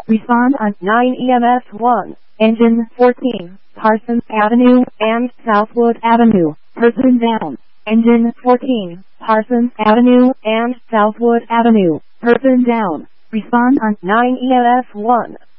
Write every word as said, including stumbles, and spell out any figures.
Respond on nine E M S one. Engine fourteen, Parsons Avenue and Southwood Avenue. Person down. Engine fourteen, Parsons Avenue and Southwood Avenue. Person down. Respond on nine E M S one.